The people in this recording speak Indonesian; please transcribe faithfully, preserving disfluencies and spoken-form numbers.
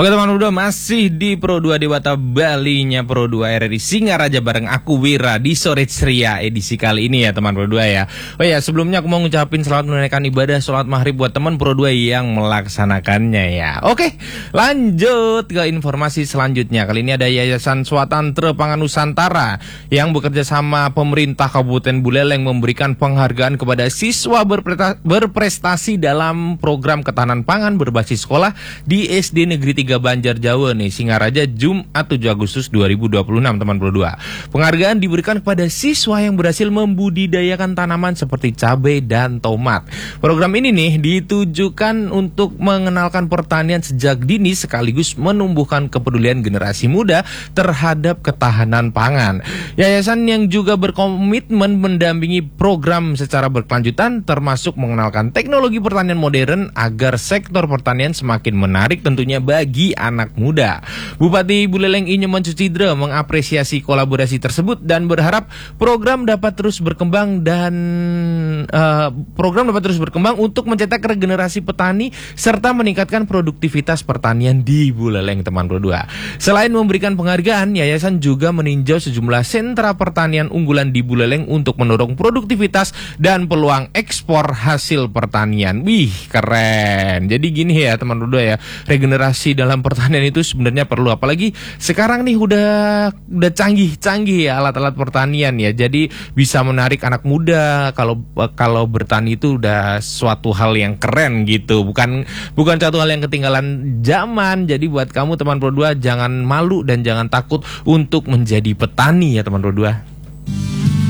Oke teman Pro dua, masih di Pro dua Dewata Bali-nya Pro dua R R I Singaraja bareng aku Wira di Sore Ceria edisi kali ini ya teman Pro dua ya. Oh ya, sebelumnya aku mau ngucapin selamat menunaikan ibadah sholat maghrib buat teman Pro dua yang melaksanakannya ya. Oke, lanjut ke informasi selanjutnya. Kali ini ada Yayasan Swatantra Pangan Nusantara yang bekerja sama pemerintah Kabupaten Buleleng memberikan penghargaan kepada siswa berprestasi dalam program ketahanan pangan berbasis sekolah di S D Negeri tiga Banjar Jawa nih, Singaraja, Jumat tujuh Agustus dua ribu dua puluh enam teman Pro dua. Penghargaan diberikan kepada siswa yang berhasil membudidayakan tanaman seperti cabai dan tomat. Program ini nih ditujukan untuk mengenalkan pertanian sejak dini sekaligus menumbuhkan kepedulian generasi muda terhadap ketahanan pangan. Yayasan yang juga berkomitmen mendampingi program secara berkelanjutan termasuk mengenalkan teknologi pertanian modern agar sektor pertanian semakin menarik tentunya bagi anak muda. Bupati Buleleng I Nyoman Sucidra mengapresiasi kolaborasi tersebut dan berharap program dapat terus berkembang dan uh, program dapat terus berkembang untuk mencetak regenerasi petani serta meningkatkan produktivitas pertanian di Buleleng teman Pro dua. Selain memberikan penghargaan, yayasan juga meninjau sejumlah sentra pertanian unggulan di Buleleng untuk mendorong produktivitas dan peluang ekspor hasil pertanian. Wih, keren. Jadi gini ya teman Pro dua ya, regenerasi dalam pertanian itu sebenarnya perlu, apalagi sekarang nih udah udah canggih-canggih ya alat-alat pertanian ya. Jadi bisa menarik anak muda. Kalau kalau bertani itu udah suatu hal yang keren gitu. Bukan bukan suatu hal yang ketinggalan zaman. Jadi buat kamu teman Pro dua jangan malu dan jangan takut untuk menjadi petani ya teman Pro dua.